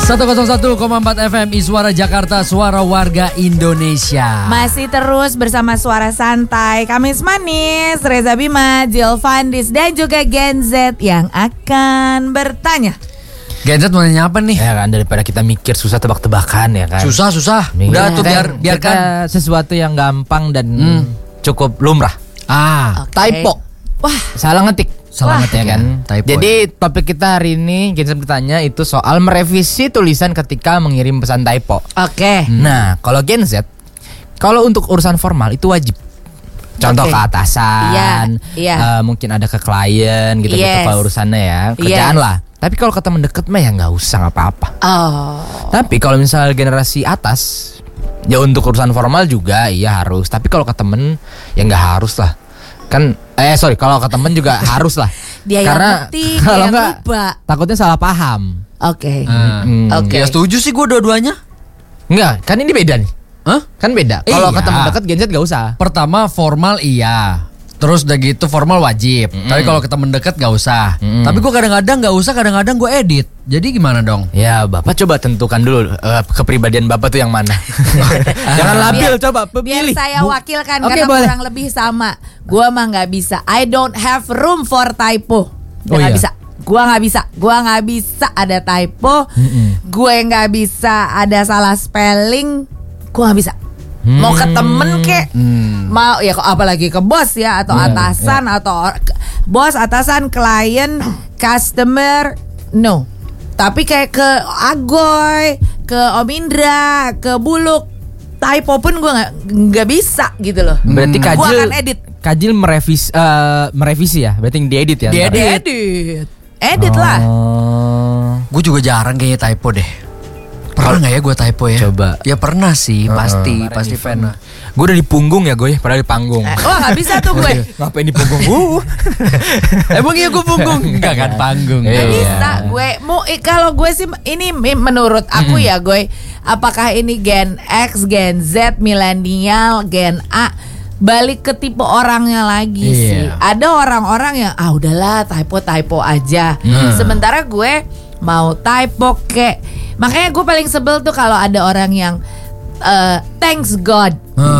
101,4 FM Suara Jakarta, suara warga Indonesia. Masih terus bersama Suara Santai, Kamis Manis, Reza Bima, Jill Fandis, dan juga Gen Z yang akan bertanya. Gen Z mau nanya apa nih? Ya kan, daripada kita mikir susah tebak-tebakan ya kan. Susah. Udah Tuh biarkan kita sesuatu yang gampang dan cukup lumrah. Okay. Typo. Wah, Salah ngetik. Salah ngetik Ya kan. Typo. Jadi topik kita hari ini Gen Z bertanya itu soal merevisi tulisan ketika mengirim pesan typo. oke. Nah, kalau Gen Z, kalau untuk urusan formal itu wajib. Contoh Oke. ke atasan, Iya. mungkin ada ke klien gitu Yes. kalau urusannya ya, kerjaan Yes. lah. Tapi kalau ke teman deket mah ya nggak usah, nggak apa-apa. Oh, Tapi kalau misal generasi atas, ya untuk urusan formal juga iya harus. Tapi kalau ke temen ya nggak harus lah. Kan, kalau ke temen juga harus lah. dia Karena yang ngetik, kalau dia yang nggak lupa. takutnya salah paham. Oke. Oke. Ya setuju sih gue dua-duanya. Enggak, kan ini beda nih. Hah? Kan beda. Kalau Iya. ke temen deket Gen Z nggak usah. Pertama formal iya. Terus udah gitu formal wajib. Tapi kalau ke temen deket gak usah. Tapi gue kadang-kadang gak usah, kadang-kadang gue edit. Jadi gimana dong? Ya Bapak coba tentukan dulu kepribadian Bapak tuh yang mana. Jangan labil, coba Biar pilih. saya wakilkan Oke, karena boleh. kurang lebih sama. Gua mah nggak bisa. I don't have room for typo. Oh, Nggak iya. bisa. Gua nggak bisa ada typo. Gue nggak bisa ada salah spelling. Gua nggak bisa. Mau ke temen kek, mau ya apalagi ke bos ya atau atasan atau bos, atasan, klien, customer, no. Tapi kayak ke Agoy, ke Om Indra, ke Buluk, typo pun gue nggak bisa gitu loh. Berarti Gue Kajil akan edit. Kajil merevisi ya. Berarti diedit ya. ntar? Edit lah. Oh. Gue juga jarang kayaknya typo deh. Pernah gak ya gue typo ya? Coba. Ya pernah sih, pasti pernah. Gue udah di punggung ya gue, padahal di panggung. Wah nggak bisa tuh gue. Ngapain di punggung? Emang iya gue punggung? Enggak kan panggung. Gak Iya. bisa gue. Kalau gue sih ini menurut aku ya gue. Apakah ini Gen X, Gen Z, milenial, Gen A? Balik ke tipe orangnya lagi sih. Ada orang-orang yang udahlah typo aja. Sementara gue mau typo kek. Makanya gue paling sebel tuh kalau ada orang yang thanks God.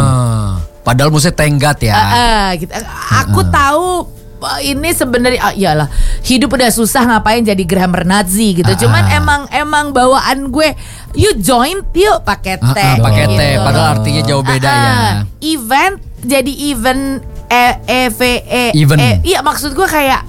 Padahal mesti tenggat ya. Gitu. Aku tahu ini sebenarnya iyalah hidup udah susah ngapain jadi grammar Nazi gitu. Cuman emang bawaan gue you join yuk pakai T. Pakai T, gitu. padahal artinya jauh beda ya. Event jadi event EVE. Even. Iya maksud gue kayak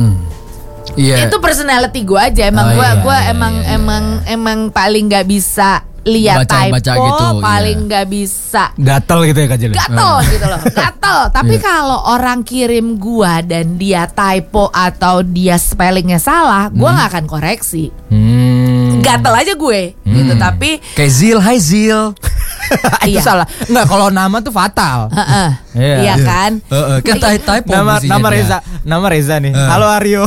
Iya. itu personality gue aja. Emang gue emang paling nggak bisa lihat Baca-baca typo, gitu, paling nggak bisa Gatel gitu ya Kajil. gatel gitu loh, gatel. Tapi kalau orang kirim gua dan dia typo atau dia spellingnya salah, gua nggak akan koreksi. Gatel aja gue, gitu. Tapi Kayak Zil, hai Zil. Itu Iya. salah. Enggak, kalau nama tuh fatal. iya kan. Kan typo Nama Reza nih. Halo Aryo.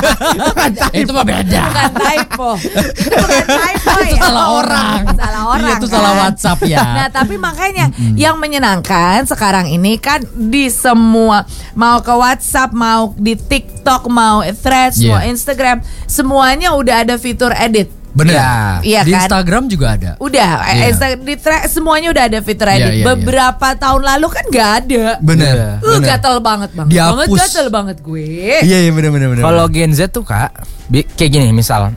Itu mah beda. Bukan typo. Itu bukan typo Itu ya. salah orang. Salah orang. Iya, itu salah kan? WhatsApp ya. Nah, tapi makanya yang menyenangkan sekarang ini kan di semua, mau ke WhatsApp, mau di TikTok, mau Threads, mau Instagram, semuanya udah ada fitur edit. Bener. Iya Di kan? Instagram juga ada. Udah, di semuanya udah ada fitur edit. Iya. Beberapa tahun lalu kan nggak ada. Bener. Gatel banget bang. Dihapus. Gatel banget gue. Iya bener. Kalau Gen Z tuh Kak, kayak gini misal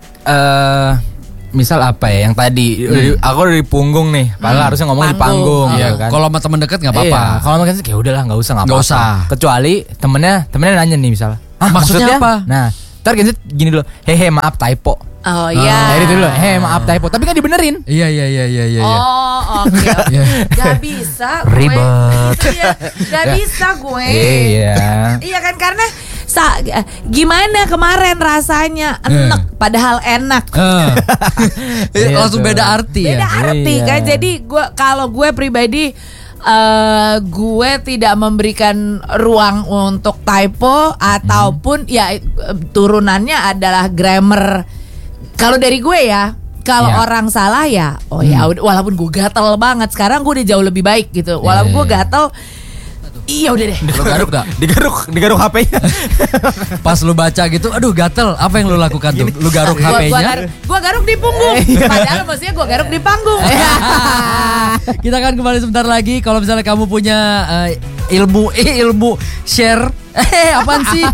apa ya yang tadi aku udah di punggung nih, padahal harusnya ngomong di panggung. Iya. Gitu kan. Kalau sama temen deket nggak apa-apa. Iya, kalau sama Gen Z ya udahlah nggak usah Nggak apa-apa. usah. Kecuali temennya nanya nih misal, Maksudnya apa? Nah, ntar Gen Z gini dulu, hehe maaf typo. Oh iya. Nah, itu dulu, maaf typo. Tapi kan dibenerin. Iya. Oh oke. Gak bisa gue. Ribet. Iya, gak bisa gue. Iya. Iya kan karena gimana kemarin rasanya enak padahal enak. Langsung beda arti Beda ya. arti Iya. kan. Jadi kalau gue pribadi gue tidak memberikan ruang untuk typo ataupun ya turunannya adalah grammar. Kalau dari gue ya, kalau orang salah ya, walaupun gue gatel banget. Sekarang gue udah jauh lebih baik gitu. Walaupun gue gatel, Iya udah deh. Lu garuk gak? Digaruk HP-nya. Pas lu baca gitu, aduh gatel. Apa yang lu lakukan tuh? Lu garuk HP-nya. Gua garuk di punggung. Padahal maksudnya gua garuk di panggung. Kita akan kembali sebentar lagi. Kalau misalnya kamu punya ilmu share. Apaan sih?